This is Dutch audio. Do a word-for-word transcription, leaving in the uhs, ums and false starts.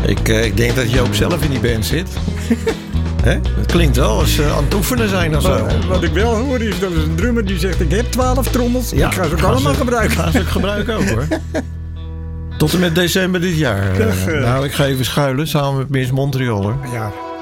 Ik, uh, ik denk dat je ook zelf in die band zit. Hè? Het klinkt wel als uh, aan het oefenen zijn of zo. Wat, wat ik wel hoor is dat is een drummer die zegt... ik heb twaalf trommels, ja, ik ga ze ook allemaal ze, gebruiken. Ga ze ook gebruiken ook hoor. Tot en met december dit jaar. Uh, nou, ik ga even schuilen samen met Miss Montreal hoor. Ja.